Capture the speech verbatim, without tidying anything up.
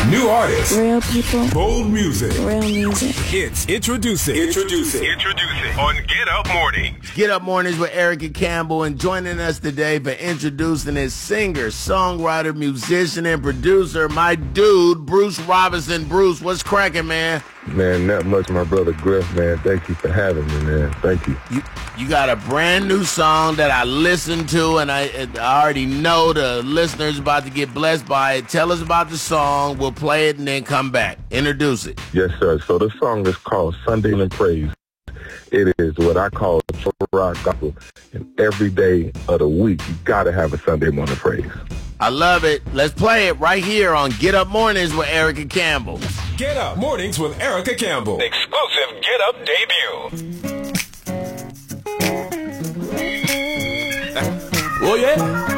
New artists. Real people. Bold music. Real music. It's introducing. Introducing. Introducing. On Get Up Mornings. Get Up Mornings with Erica Campbell, and joining us today for introducing his singer, songwriter, musician, and producer, my dude, Bruce Robinson. Bruce, what's cracking, man? Man, not much, my brother Griff, man. Thank you for having me, man. Thank you. You you got a brand new song that I listened to, and I, I already know the listeners about to get blessed by it. Tell us about the song. We'll play it and then come back. Introduce it. Yes, sir. So the song is called Sunday in Praise. It is what I call rock gospel. And every day of the week, you got to have a Sunday morning praise. I love it. Let's play it right here on Get Up Mornings with Erica Campbell. Get Up Mornings with Erica Campbell. Exclusive Get Up debut. Oh, yeah.